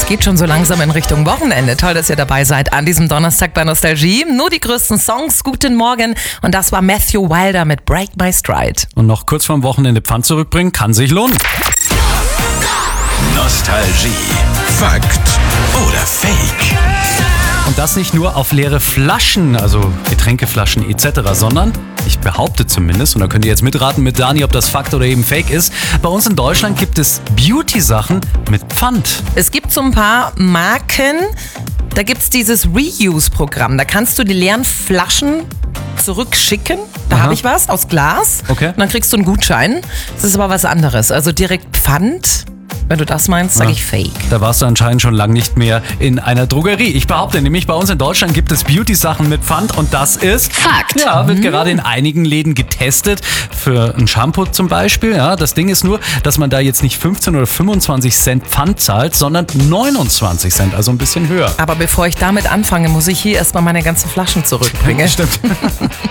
geht schon so langsam in Richtung Wochenende. Toll, dass ihr dabei seid an diesem Donnerstag bei Nostalgie. Nur die größten Songs. Guten Morgen. Und das war Matthew Wilder mit Break My Stride. Und noch kurz vorm Wochenende Pfand zurückbringen, kann sich lohnen. Nostalgie. Fakt oder Fake? Und das nicht nur auf leere Flaschen, also Getränkeflaschen etc., sondern, ich behaupte zumindest, und da könnt ihr jetzt mitraten mit Dani, ob das Fakt oder eben Fake ist, bei uns in Deutschland gibt es Beauty-Sachen mit Pfand. Es gibt so ein paar Marken, da gibt es dieses Reuse-Programm. Da kannst du die leeren Flaschen zurückschicken. Da habe ich was aus Glas. Okay. Und dann kriegst du einen Gutschein. Das ist aber was anderes. Also direkt Pfand. Wenn du das meinst, sage ich Fake. Da warst du anscheinend schon lange nicht mehr in einer Drogerie. Ich behaupte nämlich, bei uns in Deutschland gibt es Beauty-Sachen mit Pfand und das ist Fakt. Ja, wird gerade in einigen Läden getestet. Für ein Shampoo zum Beispiel. Ja, das Ding ist nur, dass man da jetzt nicht 15 oder 25 Cent Pfand zahlt, sondern 29 Cent, also ein bisschen höher. Aber bevor ich damit anfange, muss ich hier erstmal meine ganzen Flaschen zurückbringen. Stimmt.